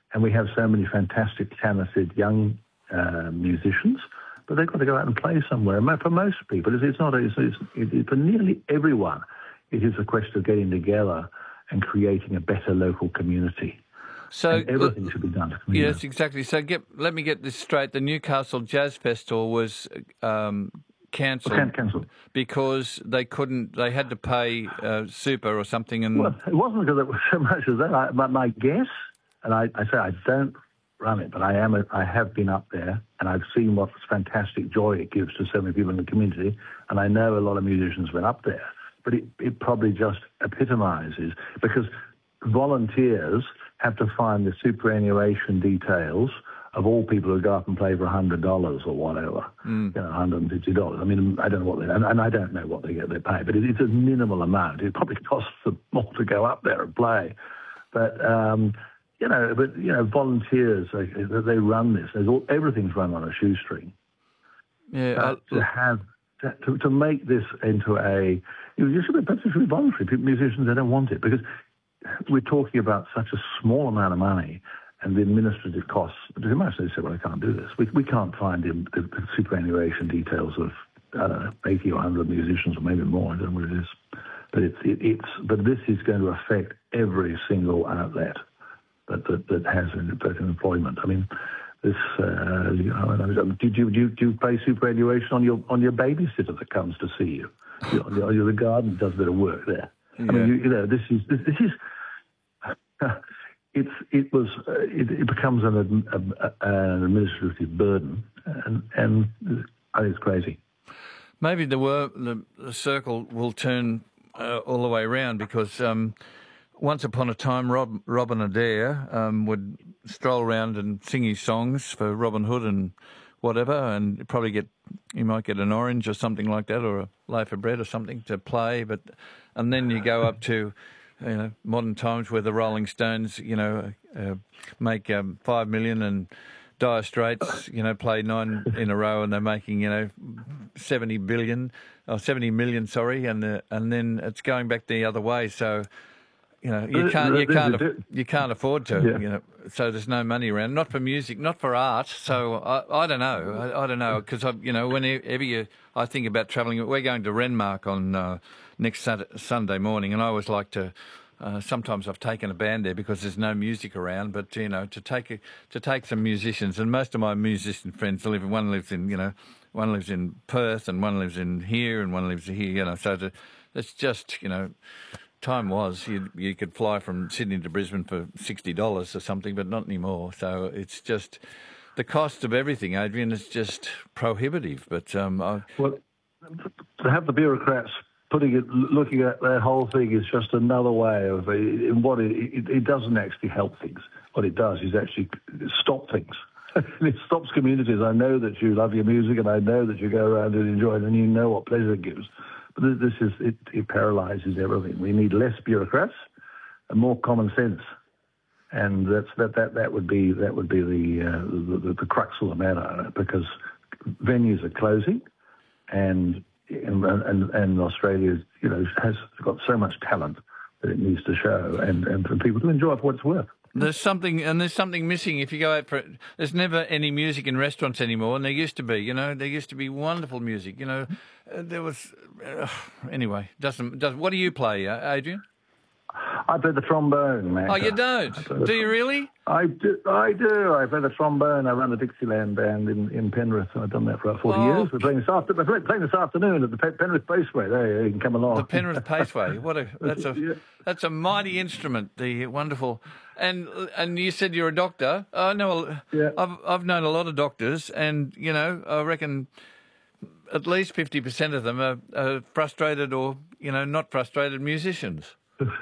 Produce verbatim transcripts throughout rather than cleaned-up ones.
and we have so many fantastic, talented young uh, musicians, but they've got to go out and play somewhere. And for most people, it's, it's not. It's, it's, it, for nearly everyone, it is a question of getting together and creating a better local community. So and everything uh, should be done. Yes, exactly. So get, let me get this straight. The Newcastle Jazz Festival was um, cancelled well, cancelled because they couldn't. They had to pay uh, super or something. And well, it wasn't because it was so much as that. I, my, my guess, and I, I say I don't run it, but I am. A, I have been up there, and I've seen what fantastic joy it gives to so many people in the community. And I know a lot of musicians went up there, but it, it probably just epitomises because volunteers have to find the superannuation details of all people who go up and play for one hundred dollars or whatever, mm. you know, one hundred fifty dollars. I mean, I don't know what they, and, and I don't know what they get, they pay, but it, it's a minimal amount. It probably costs them more to go up there and play. But, um, you know, but, you know, volunteers, they, they run this. There's all, everything's run on a shoestring. Yeah. Uh, to have, to, to make this into a, you should be, perhaps it should be voluntary. People, musicians, they don't want it because we're talking about such a small amount of money and the administrative costs. Too much they say, well, I can't do this. We we can't find the, the, the superannuation details of I don't know, eighty or one hundred musicians or maybe more. I don't know what it is, but it's it, it's but this is going to affect every single outlet that that, that has an employment. I mean, this. Uh, you know, do you do you, do you pay superannuation on your on your babysitter that comes to see you? On your, your, the garden does a bit of work there. Yeah. I mean, you, you know, this is this, this is. It's it was uh, it, it becomes an, a, a, an administrative burden, and and I think it's crazy. Maybe the wor- the, the circle will turn uh, all the way around because um, once upon a time, Rob, Robin Adair um, would stroll around and sing his songs for Robin Hood and whatever, and probably get you might get an orange or something like that, or a loaf of bread or something to play. But and then you go up to you know, modern times where the Rolling Stones, you know, uh, make um, five million and Dire Straits, you know, play nine in a row and they're making, you know, seventy billion or seventy million, sorry, and uh, and then it's going back the other way. So, you know, you can't you can't you can't afford to, yeah. you know. So there's no money around, not for music, not for art. So I, I don't know, I, I don't know, because you know, whenever you, I think about travelling, we're going to Renmark on. Uh, next Sunday morning, and I always like to. Uh, sometimes I've taken a band there because there's no music around, but you know, to take a, to take some musicians, and most of my musician friends live. One lives in, you know, one lives in Perth, and one lives in here, and one lives here. You know, so to, it's just you know, time was you you could fly from Sydney to Brisbane for sixty dollars or something, but not anymore. So it's just the cost of everything, Adrian, is just prohibitive. But um, I, well, to have the bureaucrats. Putting it, looking at that whole thing is just another way of in what it, it, it doesn't actually help things. What it does is actually stop things. It stops communities. I know that you love your music, and I know that you go around and enjoy it, and you know what pleasure it gives. But this is it. It paralyses everything. We need less bureaucrats and more common sense, and that's that. That that would be that would be the uh, the, the, the crux of the matter, because venues are closing, and. And, and, and Australia, you know, has got so much talent that it needs to show, and, and for people to enjoy it for what it's worth. There's something, and there's something missing. If you go out for, there's never any music in restaurants anymore, and there used to be. You know, there used to be wonderful music. You know, uh, there was. Uh, anyway, doesn't does. What do you play, uh, Adrian? I play the trombone, man. Oh, you don't? Do you really? I do. I do. I play the trombone. I run the Dixieland band in, in Penrith, and I've done that for about forty oh. years. We're playing this, after, we're playing this afternoon at the Penrith Paceway. There, you can come along. The Penrith Paceway. What a that's a yeah. that's a mighty instrument. The wonderful. And and you said you're a doctor. I know. Yeah. I've I've known a lot of doctors, and you know, I reckon at least fifty percent of them are, are frustrated, or you know, not frustrated musicians.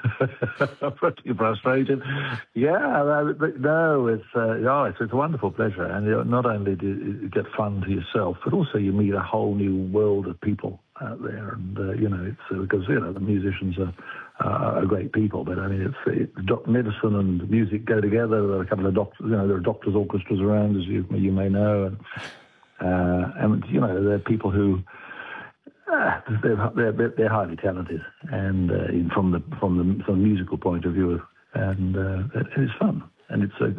Pretty frustrated. Yeah, but no, it's uh, oh, it's, it's a wonderful pleasure, and you know, not only do you get fun to yourself, but also you meet a whole new world of people out there, and uh, you know, it's uh, because you know the musicians are, uh, are great people, but I mean, it's it, doc- medicine and music go together. There are a couple of doctors, you know, there are doctors' orchestras around, as you you may know, and uh, and you know, there are people who. Uh, they're, they're they're highly talented, and uh, from the from the from the musical point of view, and uh, it's fun, and it's a